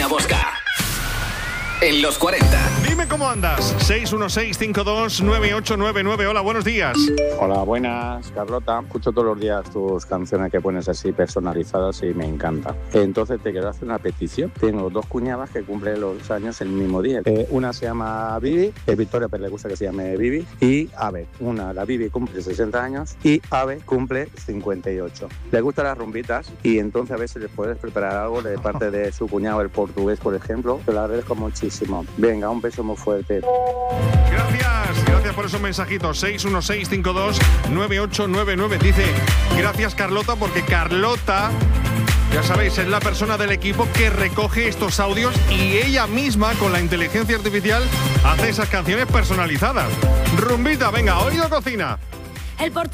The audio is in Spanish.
Alsina Bosca. En los 40. Dime cómo andas. 616-529899. Hola, buenos días. Hola, buenas, Carlota. Escucho todos los días tus canciones que pones así personalizadas y me encanta. Entonces te quiero hacer una petición. Tengo dos cuñadas que cumplen los años el mismo día. Una se llama Vivi, Victoria, pero le gusta que se llame Vivi, y Ave. La Vivi cumple 60 años y Ave cumple 58. Le gustan las rumbitas y entonces a ver si les puedes preparar algo de parte de su cuñado, el portugués, por ejemplo. Te lo agradezco muchísimo. Venga, un beso muy fuerte. Gracias por esos mensajitos. 616-529899. Dice, gracias Carlota, porque Carlota, ya sabéis, es la persona del equipo que recoge estos audios y ella misma, con la inteligencia artificial, hace esas canciones personalizadas. Rumbita, venga, oído cocina. El